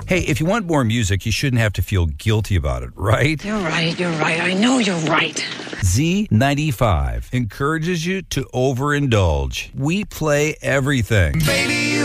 Hey, if you want more music, you shouldn't have to feel guilty about it, right? You're right. I know you're right. Z95 encourages you to overindulge. We play everything. Baby, you